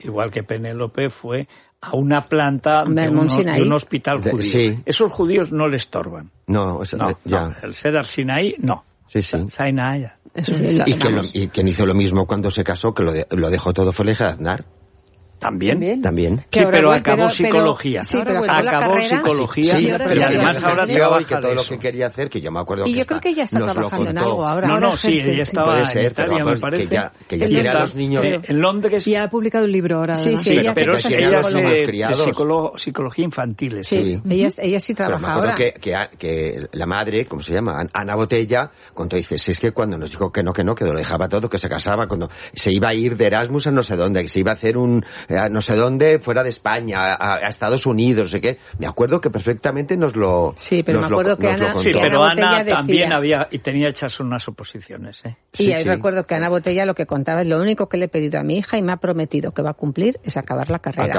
igual que Penélope, fue a una planta de un hospital judío. Sí. Esos judíos no le estorban. No, no. El Cedar Sinai, no. Sí. Sinai. Y quien hizo lo mismo cuando se casó, que lo dejó todo, fue la hija de Aznar. También. Sí, pero acabó psicología. Acabó psicología. Sí, y además ahora trabaja que todo lo que quería hacer, que yo me acuerdo y que yo creo que ella está trabajando en algo ahora. No, sí, ella estaba puede ser, en Italia, me parece. Que ya tiene a los niños en Londres. Y ha publicado un libro ahora. Sí, pero es que ella de psicología infantil. Sí. Ella sí trabaja ahora. Pero me acuerdo que la madre, ¿cómo se llama? Ana Botella, cuando dice, si es que cuando nos dijo que no, que lo dejaba todo, que se casaba, cuando se iba a ir de Erasmus a no sé dónde, que se iba a hacer un no sé dónde, fuera de España, a Estados Unidos, no sé qué. Me acuerdo que perfectamente nos lo Sí, pero me acuerdo que Ana... Sí, pero Ana también había, y tenía hechas unas oposiciones, Y ahí recuerdo que Ana Botella lo que contaba es lo único que le he pedido a mi hija y me ha prometido que va a cumplir es acabar la carrera.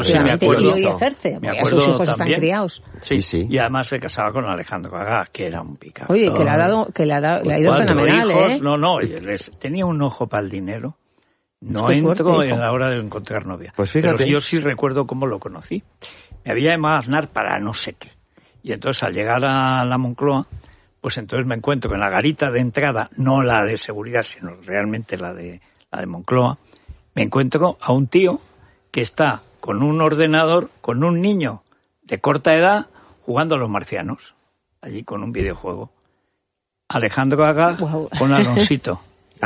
Y hoy ejerce, porque sus hijos están criados. Sí. Y además se casaba con Alejandro Agag, que era un picado. Oye, que le ha ido fenomenal, hijos, No, tenía un ojo para el dinero. No entro en la hora de encontrar novia. Pues fíjate. Pero yo sí recuerdo cómo lo conocí. Me había llamado a Aznar para no sé qué. Y entonces al llegar a la Moncloa, pues entonces me encuentro en la garita de entrada, no la de seguridad, sino realmente la de Moncloa, me encuentro a un tío que está con un ordenador, con un niño de corta edad, jugando a los marcianos, allí con un videojuego. Alejandro Agag con Alonsito.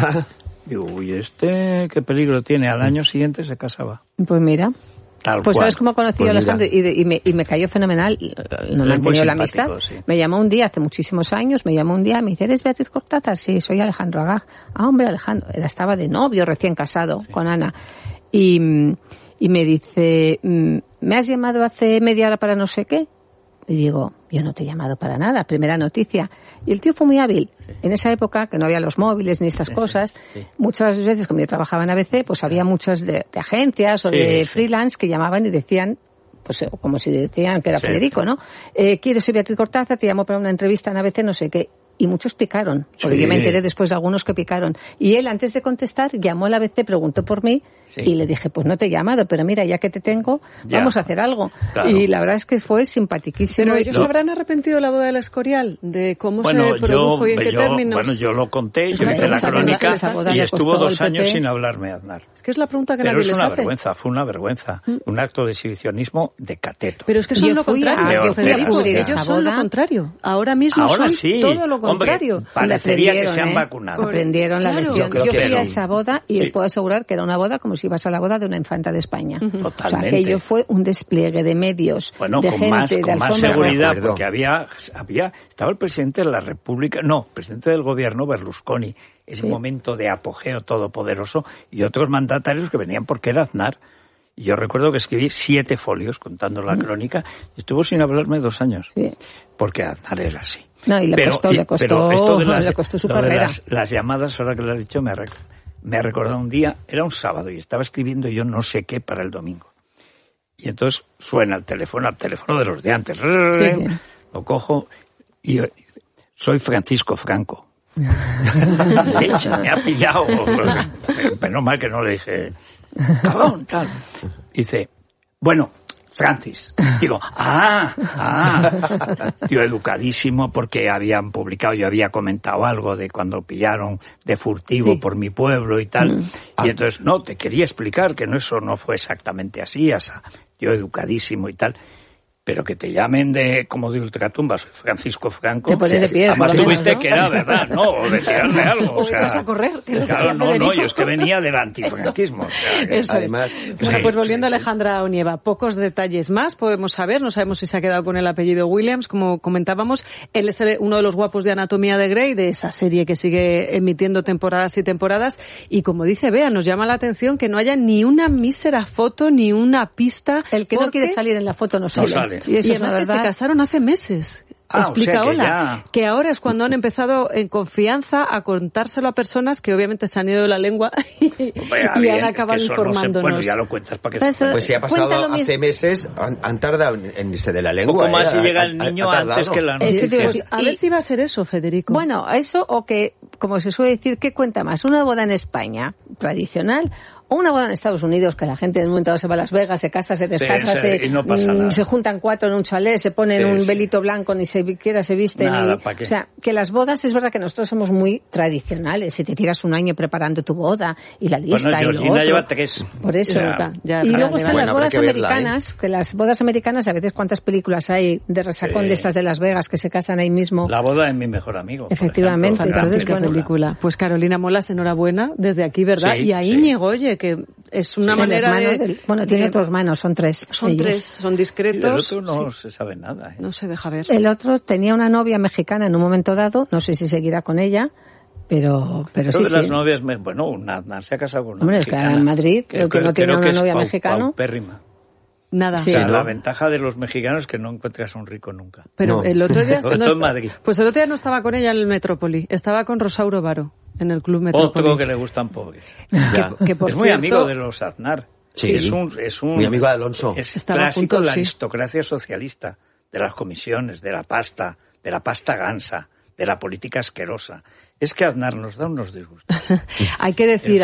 Digo, uy, qué peligro tiene. Al año siguiente se casaba. Pues mira. Tal pues cual. ¿Sabes cómo conocí a Alejandro? Y me cayó fenomenal. No me han tenido la amistad. Sí. Me llamó un día, hace muchísimos años, me dice, ¿eres Beatriz Cortázar? Sí, soy Alejandro Agag. Ah, hombre, Alejandro. Estaba de novio, recién casado, con Ana. Y me dice, ¿me has llamado hace media hora para no sé qué? Y digo, yo no te he llamado para nada, primera noticia. Y el tío fue muy hábil. En esa época, que no había los móviles ni estas cosas, muchas veces, como yo trabajaba en ABC, pues había muchas de agencias o de freelance que llamaban y decían, pues como si decían que era Federico, ¿no? Quiero ser Beatriz Cortázar, te llamo para una entrevista en ABC, no sé qué. Y muchos picaron, porque yo me enteré después de algunos que picaron. Y él, antes de contestar, llamó a la ABC, preguntó por mí, y le dije, pues no te he llamado, pero mira, ya que te tengo, vamos a hacer algo. Claro. Y la verdad es que fue simpaticísimo. Pero ellos habrán arrepentido de la boda del Escorial, de cómo se produjo y en qué términos. Bueno, yo lo conté, yo hice la crónica, y estuvo 2 años sin hablarme, Aznar. Es que es la pregunta que nadie les hace. Fue una vergüenza, un acto de exhibicionismo de cateto. Pero es que son lo contrario. Yo fui a cubrir esa boda. Ellos son lo contrario. Ahora mismo son todo lo contrario. Hombre, parecería que se han vacunado. Aprendieron la lección. Yo fui a esa boda y les puedo asegurar que era una boda como si ibas a la boda de una infanta de España. Totalmente. O sea, aquello fue un despliegue de medios, de gente, de más seguridad, porque estaba el presidente de la República, presidente del gobierno, Berlusconi, ese momento de apogeo todopoderoso, y otros mandatarios que venían porque era Aznar. Y yo recuerdo que escribí 7 folios contando la crónica, y estuvo sin hablarme 2 años, porque Aznar era así. No, y le costó su carrera. Las llamadas, ahora que lo has dicho, me ha recordado un día, era un sábado y estaba escribiendo yo no sé qué para el domingo. Y entonces suena el teléfono de los de antes. Lo cojo y soy Francisco Franco. Me ha pillado. Menos mal que no le dije, cabrón, tal. Dice, bueno, Francis. Digo, tío educadísimo porque habían publicado, yo había comentado algo de cuando pillaron de furtivo por mi pueblo y tal. Y entonces, te quería explicar que eso no fue exactamente así, tío educadísimo y tal. Pero que te llamen como de ultratumba, soy Francisco Franco. Te pones de pie. Además tuviste que era verdad, ¿no? O de tirarle algo. O echas a correr. Claro, yo es que venía del antifranquismo. Además, bueno, pues volviendo a Alejandra Onieva, pocos detalles más podemos saber. No sabemos si se ha quedado con el apellido Williams, como comentábamos. Él es uno de los guapos de Anatomía de Grey, de esa serie que sigue emitiendo temporadas y temporadas. Y como dice Bea, nos llama la atención que no haya ni una mísera foto, ni una pista. El que no quiere salir en la foto no sale. Y además que se casaron hace meses. Explica que ahora es cuando han empezado en confianza a contárselo a personas que obviamente se han ido de la lengua y han acabado informándonos. Bueno, ya lo cuentas para que pues si ha pasado hace meses, han tardado en irse de la lengua. Poco más si llega el niño antes que la noticia. Pues a ver si va a ser eso, Federico. Bueno, eso o que, como se suele decir, ¿qué cuenta más? ¿Una boda en España tradicional O una boda en Estados Unidos, que la gente en un momento dado se va a Las Vegas, se casa, se descasa, se juntan 4 en un chalet, se ponen un velito blanco, ni siquiera se visten. Nada, o sea, que las bodas es verdad que nosotros somos muy tradicionales. Si te tiras un año preparando tu boda y la lista y lo otro. Lleva 3. Por eso. Ya, y luego están las bodas americanas, que las bodas americanas, a veces cuántas películas hay de resacón de estas de Las Vegas que se casan ahí mismo. La boda de mi mejor amigo. Efectivamente. Entonces, película. Pues Carolina Molas, enhorabuena desde aquí, ¿verdad? Y a Íñigo, oye, que es una manera tiene otros hermanos, son 3. Son 3, son discretos. Y el otro no se sabe nada. No se deja ver. El otro tenía una novia mexicana en un momento dado, no sé si seguirá con ella, pero sí. Las novias, Aznar se ha casado con una Hombre, mexicana. Es que en Madrid, el que no tiene una novia mexicana. Nada. Sí, la ventaja de los mexicanos es que no encuentras a un rico nunca. Pero el otro día en Madrid. Pues el otro día no estaba con ella en el Metrópoli, estaba con Rosauro Varo en el Club Metrópoli. Otro que le gustan pobres. Que por es muy amigo de los Aznar. Sí, es un muy amigo de Alonso. Es clásico de la aristocracia socialista, de las comisiones, de la pasta gansa, de la política asquerosa. Es que Aznar nos da unos disgustos. Hay que decir,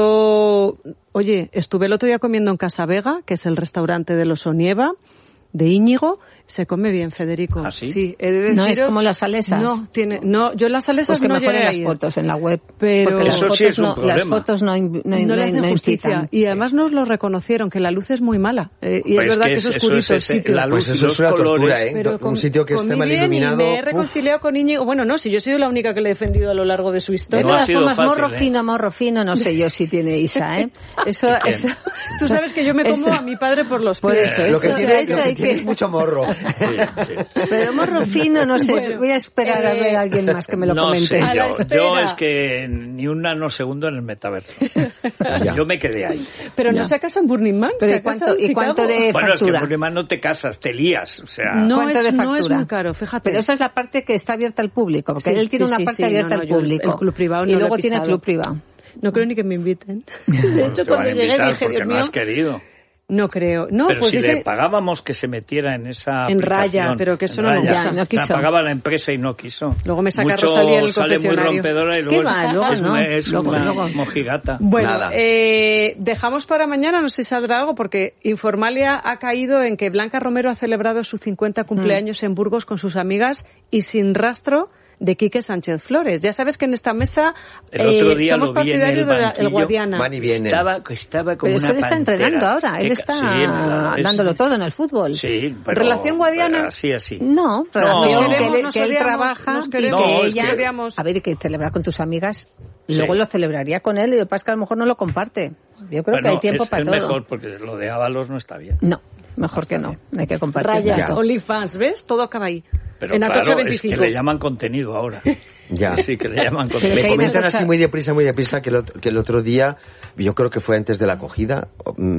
Oye, estuve el otro día comiendo en Casa Vega, que es el restaurante de los Onieva, de Íñigo. Se come bien, Federico. ¿Ah, sí? Sí, he de deciros, no es como las salesas. Yo las salesas pues no llegué las fotos en la web. Pero eso sí es un problema. Las fotos no le hacen justicia. Y además nos lo reconocieron, que la luz es muy mala. Y pues es verdad que es oscurito el sitio. La luz, pues eso es una tortura, Pero un sitio que esté mal iluminado. Me he reconciliado con Íñigo. Bueno, no, si yo he sido la única que le he defendido a lo largo de su historia. De todas formas, morro fino, no sé yo si tiene Isa, ¿eh? Eso. Tú sabes que yo me como a mi padre por los pies. Por eso, lo que tiene es mucho morro. Pero morro fino, no sé, bueno, voy a esperar a ver a alguien más que me lo comente. Yo es que ni un nanosegundo en el metaverso. Yo me quedé ahí. Pero no se casa en Burning Man. ¿Y cuánto de factura? Bueno, es que en Burning Man no te casas, te lías. O sea, no es muy caro, fíjate. Pero esa es la parte que está abierta al público, porque él tiene una parte abierta al público. El club privado y luego tiene el club privado. No creo ni que me inviten. De hecho, cuando llegué dije, Dios mío... No has querido. No creo. No, pero pues si le pagábamos que se metiera en esa en raya, pero que eso no me gusta. No quiso. La pagaba la empresa y no quiso. Luego me saca Rosalía en el sale confesionario. Muy rompedora y luego es una mojigata. Bueno, dejamos para mañana, no sé si saldrá algo, porque Informalia ha caído en que Blanca Romero ha celebrado su 50 cumpleaños en Burgos con sus amigas y sin rastro de Quique Sánchez Flores. Ya sabes que en esta mesa somos partidarios del Guadiana. Van y vienen. Estaba como pero es que él está entrenando ahora, él está dándolo todo en el fútbol. Sí, pero, ¿relación Guadiana? Así. No, relación que él trabaja y que ella... A ver, que celebrar con tus amigas y luego lo celebraría con él y lo que pasa es que a lo mejor no lo comparte. Yo creo que hay tiempo para todo. Es mejor porque lo de Ábalos no está bien. No, mejor que no. Hay que compartir. Raya, OnlyFans, ¿ves? Todo acaba ahí. Pero en claro, 25. es que le llaman contenido ahora. Ya. Sí, que le llaman contenido. Me comentan así muy deprisa que el otro día, yo creo que fue antes de la acogida,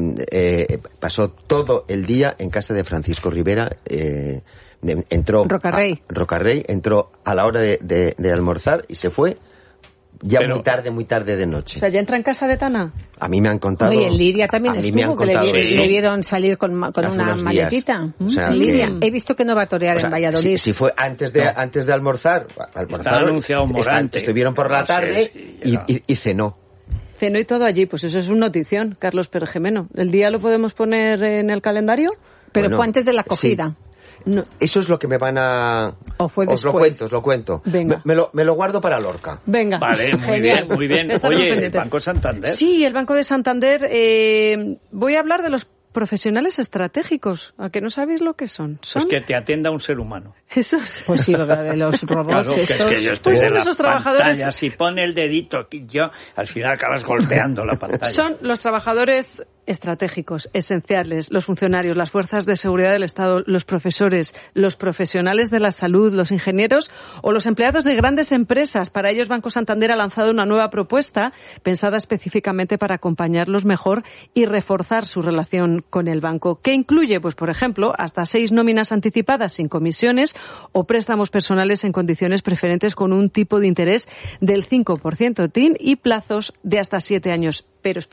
pasó todo el día en casa de Francisco Rivera, entró Rocarrey entró a la hora de almorzar y se fue ya muy tarde de noche. O sea, ¿ya entra en casa de Tana? A mí me han contado... Oye, Lidia también estuvo, que le vieron salir con una maletita. O sea, Lidia, he visto que no va a torear en Valladolid. Si fue antes de almorzar, anunciado Morante. Estuvieron por la tarde y cenó. Cenó y todo allí, pues eso es una notición, Carlos Pergemeno. ¿El día lo podemos poner en el calendario? Pero fue antes de la acogida. Sí. No. Eso es lo que me van a... ¿O fue después? Os lo cuento. Venga. Me lo guardo para Lorca. Venga. Vale, muy bien. Oye, el Banco Santander. Sí, el Banco de Santander. Voy a hablar de los profesionales estratégicos. ¿A que no sabéis lo que son? Pues que te atienda un ser humano. Esos. Pues sí, ¿verdad? De los robots claro, estos. Que yo estoy pues en esos la trabajadores... pantalla, si pone el dedito aquí, al final acabas golpeando la pantalla. Son los trabajadores estratégicos, esenciales, los funcionarios, las fuerzas de seguridad del Estado, los profesores, los profesionales de la salud, los ingenieros o los empleados de grandes empresas. Para ellos, Banco Santander ha lanzado una nueva propuesta pensada específicamente para acompañarlos mejor y reforzar su relación con el banco. ¿Qué incluye? Pues, por ejemplo, hasta 6 nóminas anticipadas sin comisiones o préstamos personales en condiciones preferentes con un tipo de interés del 5% TIN y plazos de hasta 7 años. Pero espera,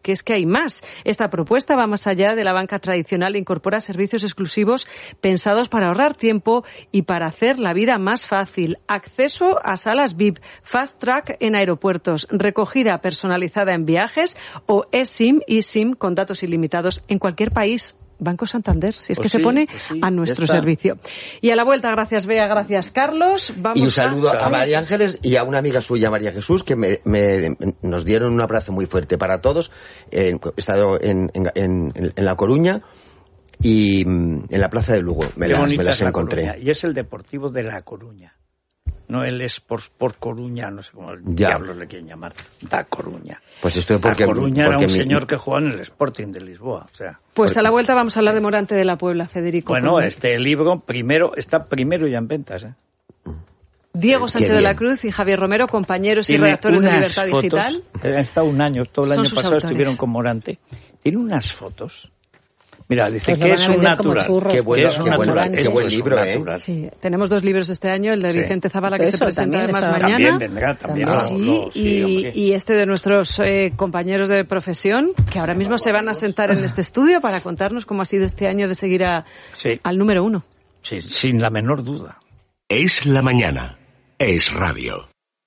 que es que hay más. Esta propuesta va más allá de la banca tradicional e incorpora servicios exclusivos pensados para ahorrar tiempo y para hacer la vida más fácil. Acceso a salas VIP, Fast Track en aeropuertos, recogida personalizada en viajes o eSIM y SIM con datos ilimitados en cualquier país. Banco Santander, si es que se pone a nuestro servicio. Y a la vuelta, gracias Bea, gracias Carlos. Vamos y un saludo a María Ángeles y a una amiga suya, María Jesús, que nos dieron un abrazo muy fuerte para todos. He estado en La Coruña y en la Plaza de Lugo. Me las encontré. Coruña. Y es el Deportivo de La Coruña. No el Sport Coruña, no sé cómo diablos le quieren llamar. Da Coruña. Pues esto es porque... Da Coruña era un señor que jugaba en el Sporting de Lisboa. O sea, pues a la vuelta vamos a hablar de Morante de la Puebla, Federico. Bueno, este libro está primero ya en ventas, ¿eh? Diego Sánchez de la Cruz y Javier Romero, compañeros y redactores de Libertad Digital. Han estado un año, todo el año pasado estuvieron con Morante. Tiene unas fotos. Mira, dice que es un natural. Qué buen libro, ¿eh? Sí, tenemos 2 libros este año, el de Vicente Zavala, que se presenta además mañana. También vendrá, también. Y este de nuestros compañeros de profesión, que ahora mismo se van a sentar en este estudio para contarnos cómo ha sido este año de seguir al número 1. Sí, sin la menor duda. Es la mañana. Es radio.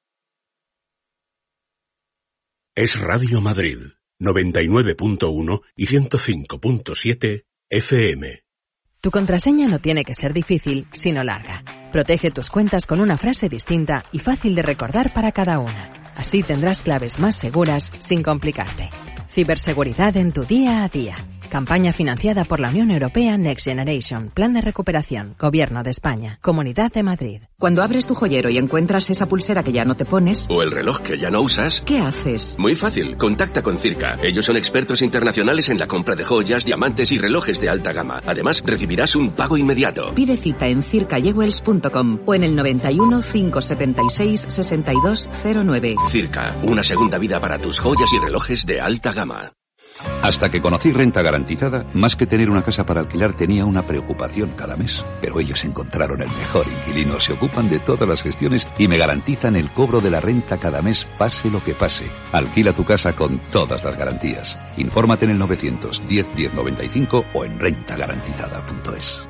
Es Radio Madrid. 99.1 y 105.7 FM. Tu contraseña no tiene que ser difícil, sino larga. Protege tus cuentas con una frase distinta y fácil de recordar para cada una. Así tendrás claves más seguras sin complicarte. Ciberseguridad en tu día a día. Campaña financiada por la Unión Europea Next Generation. Plan de recuperación. Gobierno de España. Comunidad de Madrid. Cuando abres tu joyero y encuentras esa pulsera que ya no te pones... o el reloj que ya no usas... ¿qué haces? Muy fácil. Contacta con Circa. Ellos son expertos internacionales en la compra de joyas, diamantes y relojes de alta gama. Además, recibirás un pago inmediato. Pide cita en circajewels.com o en el 91 576 6209. Circa. Una segunda vida para tus joyas y relojes de alta gama. Hasta que conocí Renta Garantizada, más que tener una casa para alquilar tenía una preocupación cada mes. Pero ellos encontraron el mejor inquilino, se ocupan de todas las gestiones y me garantizan el cobro de la renta cada mes, pase lo que pase. Alquila tu casa con todas las garantías. Infórmate en el 910 1095 o en rentagarantizada.es.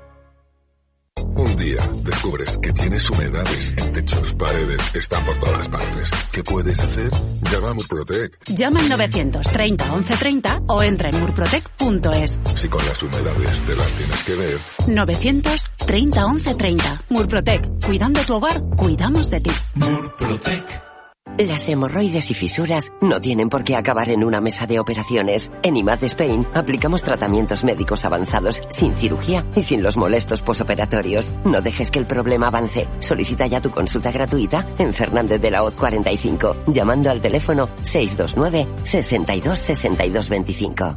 Un día descubres que tienes humedades en techos, paredes, están por todas partes. ¿Qué puedes hacer? Llama a Murprotec. Llama al 930 1130 o entra en murprotec.es. Si con las humedades te las tienes que ver. 930 1130. Murprotec. Cuidando tu hogar, cuidamos de ti. Murprotec. Las hemorroides y fisuras no tienen por qué acabar en una mesa de operaciones. En IMAD Spain aplicamos tratamientos médicos avanzados, sin cirugía y sin los molestos posoperatorios. No dejes que el problema avance. Solicita ya tu consulta gratuita en Fernández de la Hoz 45, llamando al teléfono 629 62 62 25.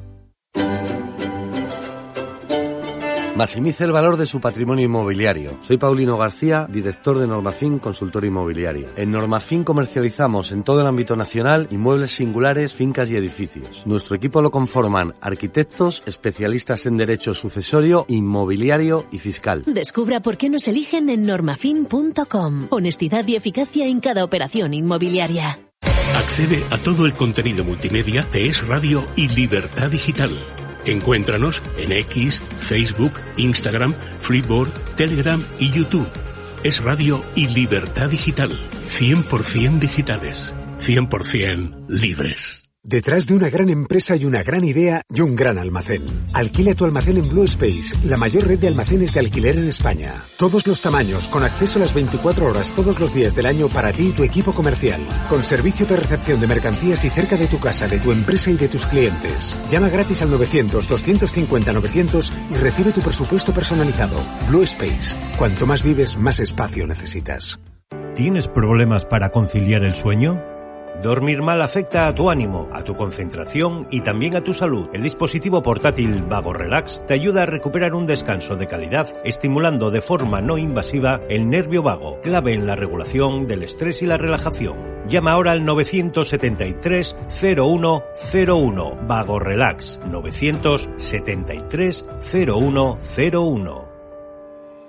Maximice el valor de su patrimonio inmobiliario. Soy Paulino García, director de Normafin Consultor Inmobiliario. En Normafin comercializamos en todo el ámbito nacional inmuebles singulares, fincas y edificios. Nuestro equipo lo conforman arquitectos, especialistas en derecho sucesorio, inmobiliario y fiscal. Descubra por qué nos eligen en normafin.com. Honestidad y eficacia en cada operación inmobiliaria. Accede a todo el contenido multimedia de Es Radio y Libertad Digital. Encuéntranos en X, Facebook, Instagram, Flipboard, Telegram y YouTube. Es Radio y Libertad Digital. 100% digitales. 100% libres. Detrás de una gran empresa y una gran idea y un gran almacén. Alquila tu almacén en Blue Space, la mayor red de almacenes de alquiler en España. Todos los tamaños, con acceso a las 24 horas todos los días del año para ti y tu equipo comercial. Con servicio de recepción de mercancías y cerca de tu casa, de tu empresa y de tus clientes. Llama gratis al 900-250-900 y recibe tu presupuesto personalizado. Blue Space. Cuanto más vives, más espacio necesitas. ¿Tienes problemas para conciliar el sueño? Dormir mal afecta a tu ánimo, a tu concentración y también a tu salud. El dispositivo portátil Vago Relax te ayuda a recuperar un descanso de calidad, estimulando de forma no invasiva el nervio vago, clave en la regulación del estrés y la relajación. Llama ahora al 973 0101 Vago Relax 973 0101.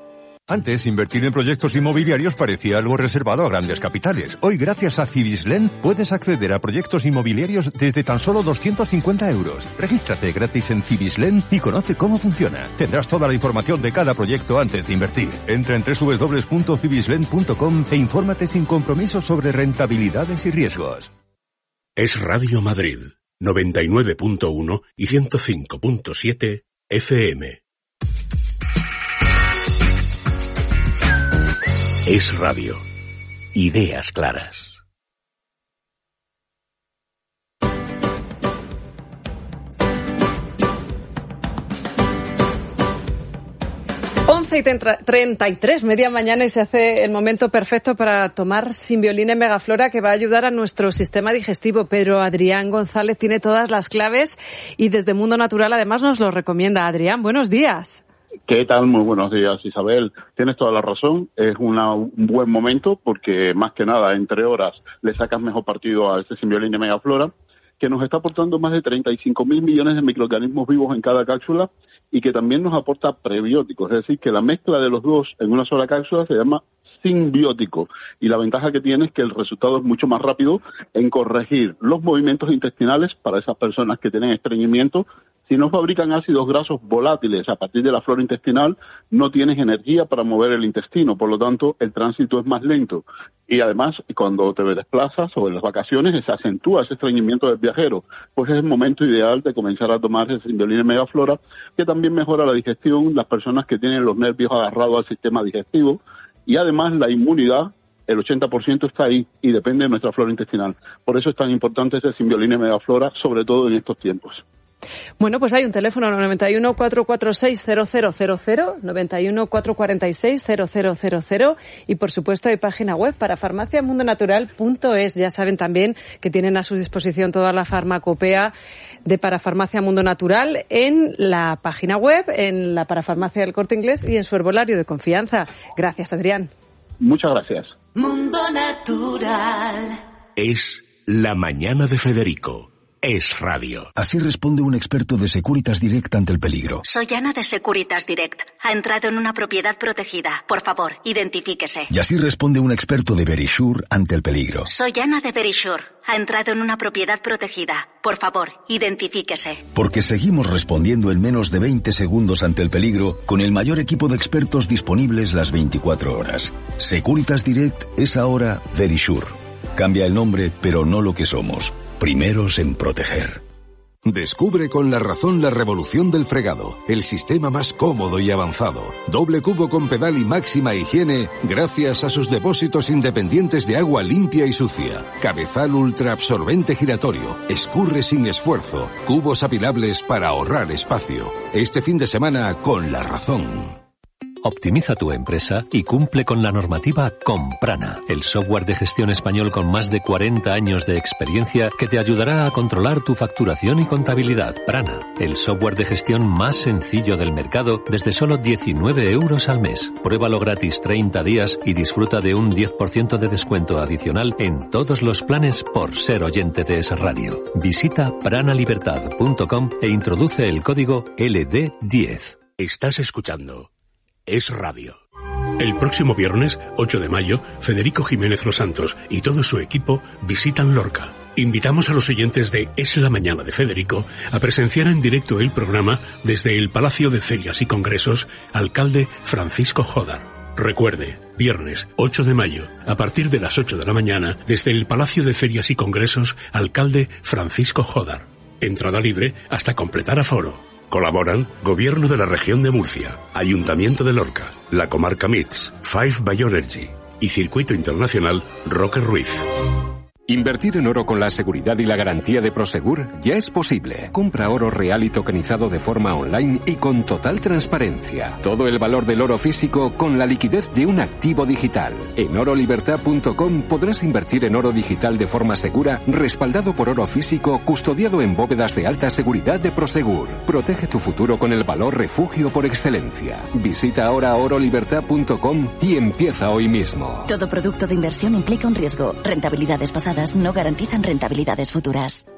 Antes, invertir en proyectos inmobiliarios parecía algo reservado a grandes capitales. Hoy, gracias a Cibislen, puedes acceder a proyectos inmobiliarios desde tan solo 250 euros. Regístrate gratis en Cibislen y conoce cómo funciona. Tendrás toda la información de cada proyecto antes de invertir. Entra en www.cibislen.com e infórmate sin compromiso sobre rentabilidades y riesgos. Es Radio Madrid, 99.1 y 105.7 FM. Es Radio. Ideas claras. Y 33, media mañana, y se hace el momento perfecto para tomar Simbioline Megaflora, que va a ayudar a nuestro sistema digestivo. Pero Adrián González tiene todas las claves y desde Mundo Natural además nos lo recomienda. Adrián, buenos días. ¿Qué tal? Muy buenos días, Isabel. Tienes toda la razón. Es un buen momento porque, más que nada, entre horas le sacas mejor partido a este Simbioline Megaflora, que nos está aportando más de 35.000 millones de microorganismos vivos en cada cápsula y que también nos aporta prebióticos. Es decir, que la mezcla de los dos en una sola cápsula se llama simbiótico. Y la ventaja que tiene es que el resultado es mucho más rápido en corregir los movimientos intestinales para esas personas que tienen estreñimiento. Si no fabrican ácidos grasos volátiles a partir de la flora intestinal, no tienes energía para mover el intestino, por lo tanto, el tránsito es más lento. Y además, cuando te desplazas o en las vacaciones, se acentúa ese estreñimiento del viajero. Pues es el momento ideal de comenzar a tomar el Simbioline Megaflora, que también mejora la digestión, las personas que tienen los nervios agarrados al sistema digestivo, y además la inmunidad, el 80% está ahí y depende de nuestra flora intestinal. Por eso es tan importante ese Simbioline Megaflora, sobre todo en estos tiempos. Bueno, pues hay un teléfono 91 446 0000, 91 446 0000, y por supuesto hay página web para farmaciamundonatural.es. Ya saben también que tienen a su disposición toda la farmacopea de Parafarmacia Mundo Natural en la página web, en la Parafarmacia del Corte Inglés y en su herbolario de confianza. Gracias, Adrián. Muchas gracias. Mundo Natural. Es la mañana de Federico. Es Radio. Así responde un experto de Securitas Direct ante el peligro. Soy Ana de Securitas Direct. Ha entrado en una propiedad protegida. Por favor, identifíquese. Y así responde un experto de Verisure ante el peligro. Soy Ana de Verisure. Ha entrado en una propiedad protegida. Por favor, identifíquese. Porque seguimos respondiendo en menos de 20 segundos ante el peligro con el mayor equipo de expertos disponibles las 24 horas. Securitas Direct es ahora Verisure. Cambia el nombre, pero no lo que somos. Primeros en proteger. Descubre con La Razón la revolución del fregado, el sistema más cómodo y avanzado. Doble cubo con pedal y máxima higiene gracias a sus depósitos independientes de agua limpia y sucia. Cabezal ultra absorbente giratorio, escurre sin esfuerzo, cubos apilables para ahorrar espacio. Este fin de semana con La Razón. Optimiza tu empresa y cumple con la normativa con Prana, el software de gestión español con más de 40 años de experiencia que te ayudará a controlar tu facturación y contabilidad. Prana, el software de gestión más sencillo del mercado desde solo 19 euros al mes. Pruébalo gratis 30 días y disfruta de un 10% de descuento adicional en todos los planes por ser oyente de Es Radio. Visita pranalibertad.com e introduce el código LD10. Estás escuchando Es Radio. El próximo viernes, 8 de mayo, Federico Jiménez Los Santos y todo su equipo visitan Lorca. Invitamos a los oyentes de Es la Mañana de Federico a presenciar en directo el programa desde el Palacio de Ferias y Congresos, alcalde Francisco Jodar. Recuerde, viernes 8 de mayo, a partir de las 8 de la mañana, desde el Palacio de Ferias y Congresos, alcalde Francisco Jodar. Entrada libre hasta completar aforo. Colaboran Gobierno de la Región de Murcia, Ayuntamiento de Lorca, la Comarca MITS, Five Bioenergy y Circuito Internacional Roque Ruiz. Invertir en oro con la seguridad y la garantía de Prosegur ya es posible. Compra oro real y tokenizado de forma online y con total transparencia. Todo el valor del oro físico con la liquidez de un activo digital. En orolibertad.com podrás invertir en oro digital de forma segura, respaldado por oro físico, custodiado en bóvedas de alta seguridad de Prosegur. Protege tu futuro con el valor refugio por excelencia. Visita ahora orolibertad.com y empieza hoy mismo. Todo producto de inversión implica un riesgo. Rentabilidades pasadas no garantizan rentabilidades futuras.